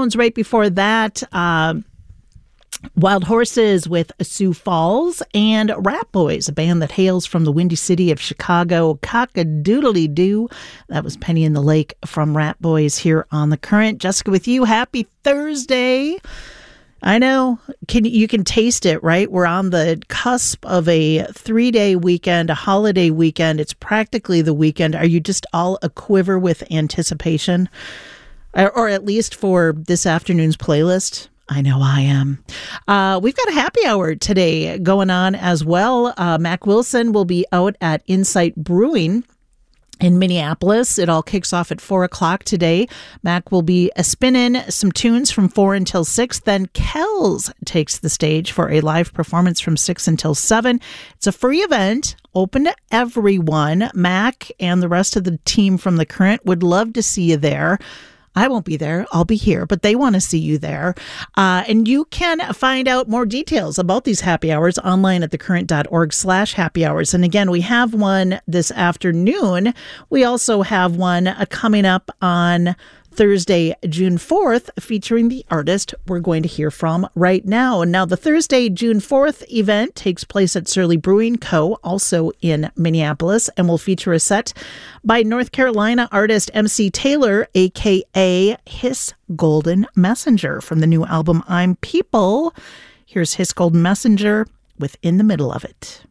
Tones. Right before that, Wild Horses with Sioux Falls, and Rat Boys, a band that hails from the Windy City of Chicago. Cock-a-doodly-doo. That was Penny in the Lake from Rat Boys here on The Current. Jessica with you. Happy Thursday. I know. You can taste it, right? We're on the cusp of a 3-day weekend, a holiday weekend. It's practically the weekend. Are you just all aquiver with anticipation? Or at least for this afternoon's playlist? I know I am. We've got a happy hour today going on as well. Mac Wilson will be out at Insight Brewing in Minneapolis. It all kicks off at 4 o'clock today. Mac will be spinning some tunes from 4 until 6. Then Kells takes the stage for a live performance from 6 until 7. It's a free event, open to everyone. Mac and the rest of the team from The Current would love to see you there. I won't be there. I'll be here, but they want to see you there. And you can find out more details about these happy hours online at thecurrent.org/happy hours. And again, we have one this afternoon. We also have one coming up on Thursday, June 4th, featuring the artist we're going to hear from right now. And now the Thursday, June 4th event takes place at Surly Brewing Co., also in Minneapolis, and will feature a set by North Carolina artist MC Taylor, a.k.a. His Golden Messenger, from the new album I'm People. Here's His Golden Messenger with In the Middle of It.